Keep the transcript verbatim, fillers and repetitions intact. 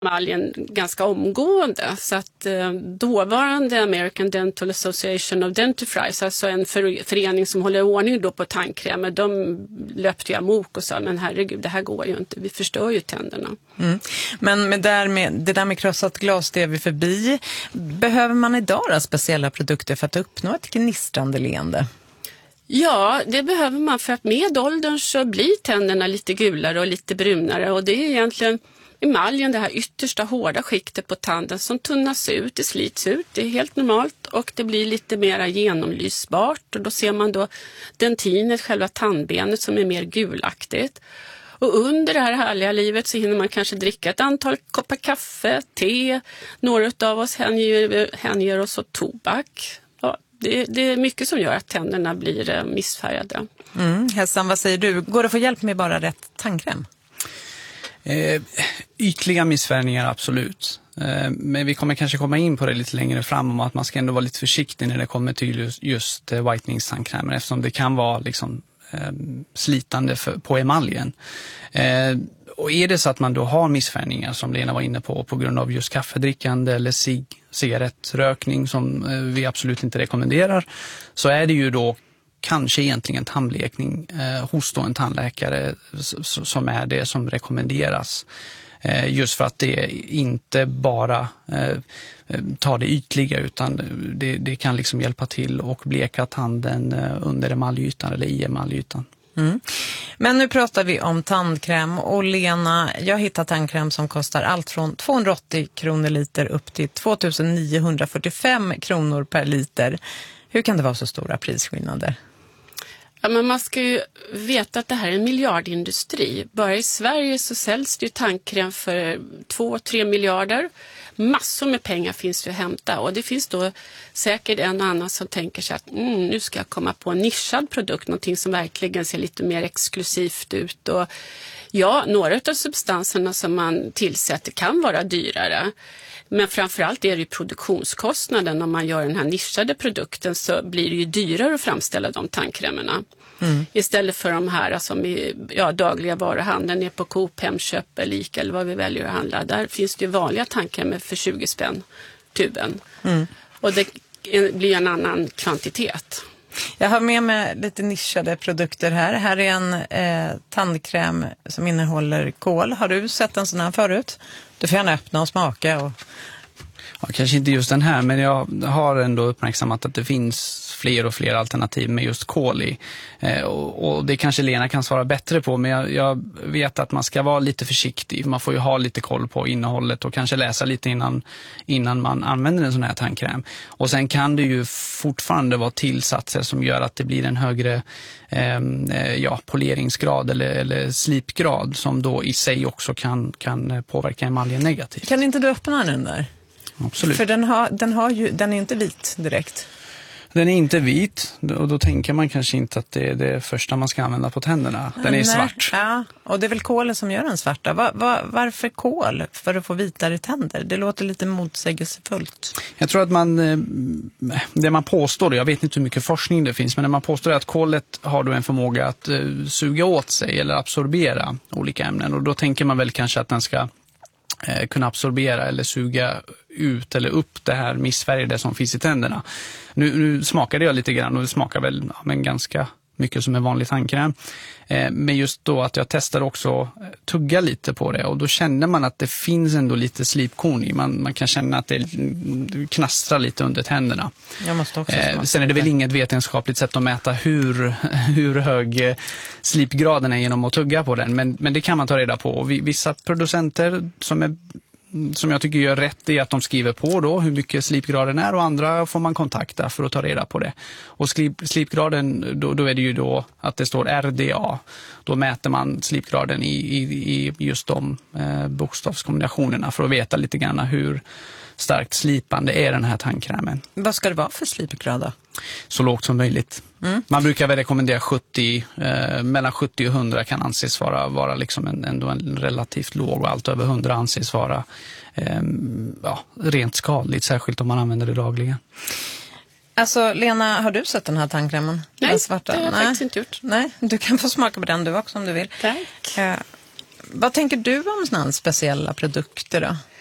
emaljen ganska omgående, så att eh, dåvarande American Dental Association of Dentifrice, alltså en för, förening som håller ordning då på tandkrämer, de löpte ju amok och sa, men herregud, det här går ju inte, vi förstör ju tänderna. Mm. Men med där med, det där med krossat glas, det är vi förbi. Behöver man idag då speciella produkter för att uppnå ett gnistrande leende? Ja, det behöver man, för att med åldern så blir tänderna lite gulare och lite brunare, och det är egentligen emaljen, det här yttersta hårda skiktet på tanden, som tunnas ut, det slits ut, det är helt normalt, och det blir lite mer genomlysbart, och då ser man då dentinet, själva tandbenet, som är mer gulaktigt. Och under det här härliga livet så hinner man kanske dricka ett antal koppar kaffe, te, några av oss hänger, hänger oss åt tobak. Ja, det, det är mycket som gör att tänderna blir missfärgade. Mm. Hessan, vad säger du? Går det att få hjälp med bara rätt tandkräm? Eh, ytliga missfärgningar, absolut. Eh, men vi kommer kanske komma in på det lite längre fram, om att man ska ändå vara lite försiktig när det kommer till just, just eh, whiteningstandkrämer, eftersom det kan vara liksom, eh, slitande för, på emaljen. Eh, och är det så att man då har missfärgningar, som Lena var inne på, på grund av just kaffedrickande eller cig, cigarettrökning, som eh, vi absolut inte rekommenderar, så är det ju då kanske egentligen tandblekning eh, hos då en tandläkare s- som är det som rekommenderas. Eh, just för att det inte bara eh, tar det ytliga, utan det, det kan liksom hjälpa till och bleka tanden eh, under emaljytan eller i emaljytan. Mm. Men nu pratar vi om tandkräm, och Lena, jag hittar tandkräm som kostar allt från tvåhundraåttio kronor liter upp till tvåtusen-niohundrafyrtiofem kronor per liter. Hur kan det vara så stora prisskillnader? Ja, men man ska ju veta att det här är en miljardindustri. Bara i Sverige så säljs det ju tandkräm för två till tre miljarder. Massor med pengar finns det att hämta, och det finns då säkert en annan som tänker sig att mm, nu ska jag komma på en nischad produkt, någonting som verkligen ser lite mer exklusivt ut. Och ja, några av substanserna som man tillsätter kan vara dyrare. Men framförallt är det ju produktionskostnaden. Om man gör den här nischade produkten så blir det ju dyrare att framställa de tandkrämerna. Mm. Istället för de här som i ja, dagliga varuhandeln är på Coop, Hemköp eller Ica eller vad vi väljer att handla. Där finns det ju vanliga tandkrämer för tjugo spänn tuben. Mm. Och det blir en annan kvantitet. Jag har med mig lite nischade produkter här. Här är en eh, tandkräm som innehåller kål. Har du sett en sån här förut? Du får gärna öppna och smaka. Och... Ja, kanske inte just den här, men jag har ändå uppmärksammat att det finns fler och fler alternativ med just kål i. Eh, och, och det kanske Lena kan svara bättre på, men jag, jag vet att man ska vara lite försiktig. Man får ju ha lite koll på innehållet och kanske läsa lite innan, innan man använder en sån här tandkräm. Och sen kan det ju fortfarande vara tillsatser som gör att det blir en högre eh, ja, poleringsgrad eller, eller slipgrad, som då i sig också kan, kan påverka emaljen negativt. Kan inte du öppna den där? Absolut. För den, har, den, har ju, den är inte vit direkt. Den är inte vit, och då tänker man kanske inte att det är det första man ska använda på tänderna. Den är Nej. svart. Ja, och det är väl kolen som gör den svarta. Va, va, varför kol? För att få vitare tänder? Det låter lite motsägelsefullt. Jag tror att man, det man påstår, jag vet inte hur mycket forskning det finns, men det man påstår är att kolet har då en förmåga att suga åt sig eller absorbera olika ämnen. Och då tänker man väl kanske att den ska kunna absorbera eller suga ut eller upp det här missfärgade som finns i tänderna. Nu, nu smakade jag lite grann, och det smakar väl ja, men ganska mycket som en vanlig tandkräm. Eh, men just då att jag testade också tugga lite på det, och då kände man att det finns ändå lite slipkorn i. Man, man kan känna att det knastrar lite under tänderna. Jag måste också eh, sen är det väl inget vetenskapligt sätt att mäta hur, hur hög slipgraden är genom att tugga på den, men, men det kan man ta reda på. Och vissa producenter som är som jag tycker gör rätt är att de skriver på då hur mycket slipgraden är, och andra får man kontakta för att ta reda på det. Och slip, slipgraden, då, då är det ju då att det står R D A. Då mäter man slipgraden i, i, i just de eh, bokstavskombinationerna för att veta lite grann hur starkt slipande är den här tandkrämen. Vad ska det vara för slipgrad då? Så lågt som möjligt. Mm. Man brukar väl rekommendera sjuttio, eh, mellan sjuttio och hundra kan anses vara, vara liksom en, ändå en relativt låg, och allt över hundra anses vara eh, ja, rent skadligt, särskilt om man använder det dagligen. Alltså Lena, har du sett den här tandkrämen? Nej, den svarta? det har jag Nej. faktiskt inte gjort. Nej, du kan få smaka på den du också om du vill. Tack. Eh, vad tänker du om sådana speciella produkter då?